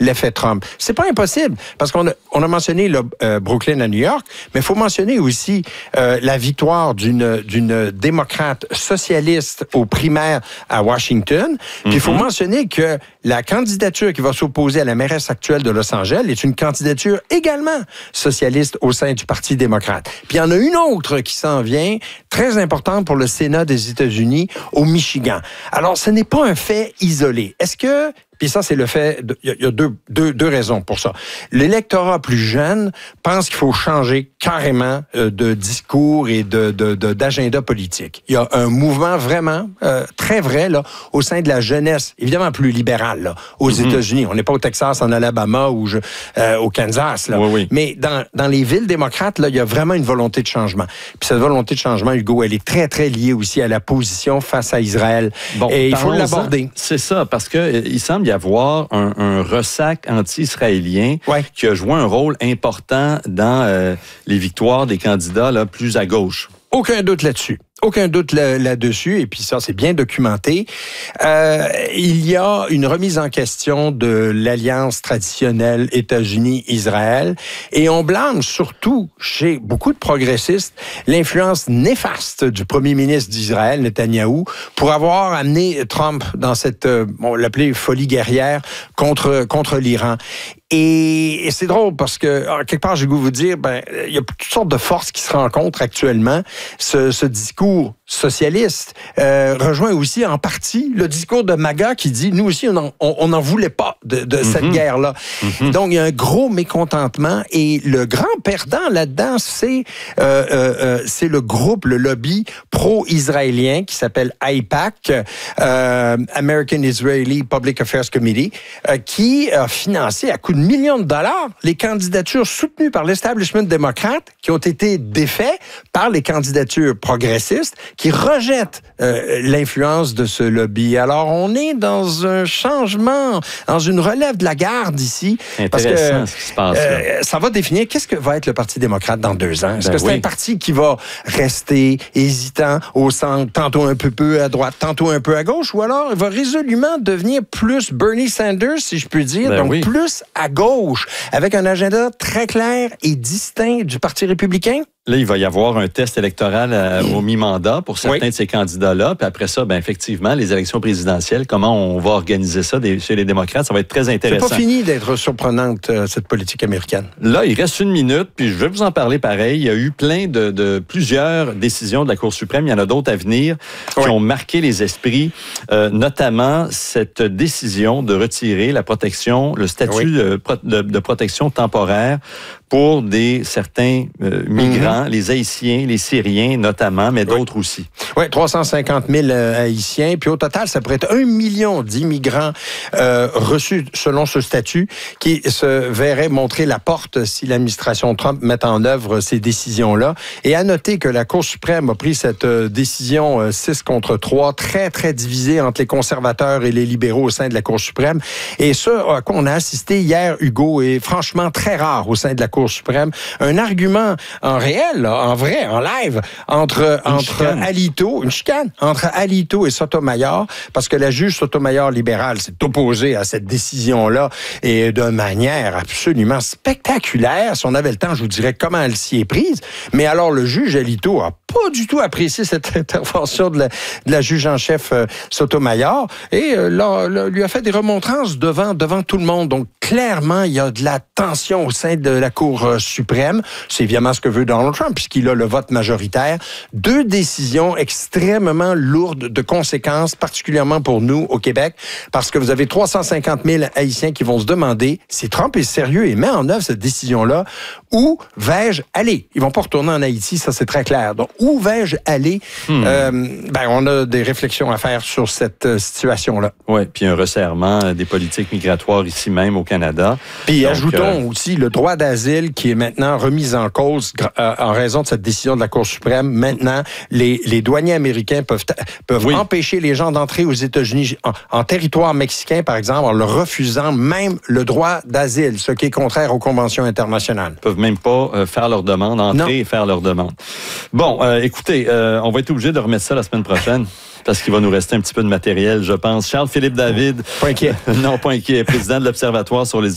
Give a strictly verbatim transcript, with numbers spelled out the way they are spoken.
l'effet Trump. C'est pas impossible, parce qu'on a, on a mentionné là, euh, Brooklyn à New York, mais il faut mentionner aussi euh, la victoire d'une, d'une démocrate socialiste aux primaires à Washington. Puis il mm-hmm. faut mentionner que la candidature qui va s'opposer à la mairesse actuelle de Los Angeles est une candidature également socialiste au sein du Parti démocrate. Puis il y en a une autre qui s'en vient, très importante pour le Sénat des États-Unis, au Michigan. Alors, ce n'est pas un fait isolé. Est-ce que... Puis ça, c'est le fait... Il y a deux, deux, deux raisons pour ça. L'électorat plus jeune pense qu'il faut changer carrément euh, de discours et de, de, de, d'agenda politique. Il y a un mouvement vraiment euh, très vrai là au sein de la jeunesse, évidemment plus libérale là, aux mm-hmm. États-Unis. On n'est pas au Texas, en Alabama ou je, euh, au Kansas. Là. Oui, oui. Mais dans, dans les villes démocrates, là, il y a vraiment une volonté de changement. Puis cette volonté de changement, Hugo, elle est très, très liée aussi à la position face à Israël. Bon, et il faut l'aborder. C'est ça, parce que il semble y avoir un, un ressac anti-israélien ouais. qui a joué un rôle important dans euh, les victoires des candidats là, plus à gauche. Aucun doute là-dessus. Aucun doute là, là-dessus, et puis ça, c'est bien documenté. Euh, il y a une remise en question de l'alliance traditionnelle États-Unis-Israël, et on blâme surtout chez beaucoup de progressistes l'influence néfaste du premier ministre d'Israël, Netanyahou, pour avoir amené Trump dans cette, on l'appelait folie guerrière contre, contre l'Iran. Et, et c'est drôle parce que, quelque part, j'ai goût de vous dire, ben, il y a toutes sortes de forces qui se rencontrent actuellement. Ce, ce discours socialiste euh, rejoint aussi en partie le discours de MAGA qui dit, nous aussi, on n'en voulait pas de, de mm-hmm. cette guerre-là. Mm-hmm. Donc, il y a un gros mécontentement et le grand perdant là-dedans, c'est euh, euh, c'est le groupe, le lobby pro-israélien qui s'appelle AIPAC, euh, American Israeli Public Affairs Committee, euh, qui a financé à coups de millions de dollars les candidatures soutenues par l'establishment démocrate qui ont été défaites par les candidatures progressistes qui rejettent euh, l'influence de ce lobby. Alors, on est dans un changement, dans une relève de la garde ici. Parce que ce qui se passe, euh, ça va définir qu'est-ce que va être le Parti démocrate dans deux ans. Est-ce ben que c'est oui. un parti qui va rester hésitant au centre, tantôt un peu, peu à droite, tantôt un peu à gauche, ou alors il va résolument devenir plus Bernie Sanders, si je peux dire, ben donc oui. plus à gauche, avec un agenda très clair et distinct du Parti républicain? Là, il va y avoir un test électoral euh, au mi-mandat pour certains oui. de ces candidats-là. Puis après ça, ben effectivement, les élections présidentielles, comment on va organiser ça des, chez les démocrates, ça va être très intéressant. C'est pas fini d'être surprenante, euh, cette politique américaine. Là, il reste une minute, puis je vais vous en parler pareil. Il y a eu plein de, de plusieurs décisions de la Cour suprême. Il y en a d'autres à venir qui oui. ont marqué les esprits, euh, notamment cette décision de retirer la protection, le statut oui. de, de, de protection temporaire pour des certains euh, migrants, mm-hmm. les Haïtiens, les Syriens notamment, mais d'autres oui. aussi. Oui, trois cent cinquante mille euh, Haïtiens. Puis au total, ça pourrait être un million d'immigrants euh, reçus selon ce statut qui se verraient montrer la porte si l'administration Trump met en œuvre ces décisions-là. Et à noter que la Cour suprême a pris cette euh, décision euh, six contre trois, très, très divisée entre les conservateurs et les libéraux au sein de la Cour suprême. Et ce à quoi on a assisté hier, Hugo, est franchement très rare au sein de la Cour suprême. Un argument en réel, là, en vrai, en live, entre, entre Alito, une chicane, entre Alito et Sotomayor, parce que la juge Sotomayor libérale s'est opposée à cette décision-là et de manière absolument spectaculaire. Si on avait le temps, je vous dirais comment elle s'y est prise. Mais alors, le juge Alito a pas du tout apprécié cette intervention de la, de la juge en chef euh, Sotomayor et euh, là, là, lui a fait des remontrances devant, devant tout le monde. Donc, clairement, il y a de la tension au sein de la Cour euh, suprême. C'est évidemment ce que veut Donald Trump, puisqu'il a le vote majoritaire. Deux décisions extrêmement lourdes de conséquences, particulièrement pour nous au Québec, parce que vous avez trois cent cinquante mille Haïtiens qui vont se demander si Trump est sérieux et met en œuvre cette décision-là, où vais-je aller? Ils vont pas retourner en Haïti, ça c'est très clair. Donc, où vais-je aller? Hmm. Euh, ben, on a des réflexions à faire sur cette euh, situation-là. Oui, puis un resserrement des politiques migratoires ici même au Canada. Puis Donc, ajoutons euh... aussi le droit d'asile qui est maintenant remis en cause euh, en raison de cette décision de la Cour suprême. Maintenant, les, les douaniers américains peuvent, peuvent oui. empêcher les gens d'entrer aux États-Unis en, en territoire mexicain, par exemple, en leur refusant même le droit d'asile, ce qui est contraire aux conventions internationales. Ils peuvent même pas euh, faire leur demande, entrer non. et faire leur demande. Bon, euh, écoutez, euh, on va être obligé de remettre ça la semaine prochaine. Parce qu'il va nous rester un petit peu de matériel, je pense. Charles-Philippe David. Pas inquiet. non, pas inquiet. Président de l'Observatoire sur les